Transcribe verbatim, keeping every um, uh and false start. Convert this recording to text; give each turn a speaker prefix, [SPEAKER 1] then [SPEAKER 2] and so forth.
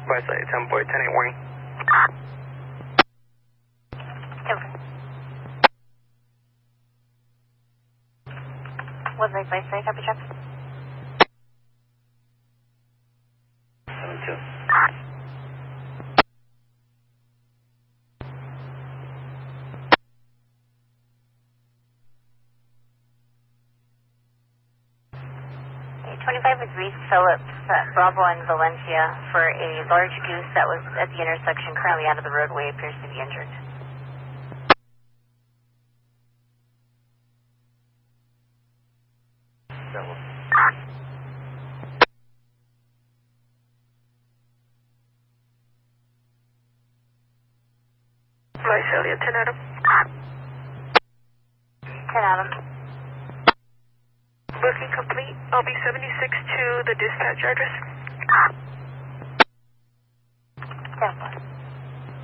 [SPEAKER 1] by site, ten boy, ten eight warning.
[SPEAKER 2] One right by site, copy check.
[SPEAKER 1] seven two.
[SPEAKER 2] twenty-five is Reese Phillips at Bravo and Valencia for a large goose that was at the intersection, currently out of the roadway, appears to be injured.
[SPEAKER 3] Visalia, ten Adam.
[SPEAKER 2] ten Adam.
[SPEAKER 3] Booking complete. I'll be seventy-six to the dispatch address.
[SPEAKER 2] ten four.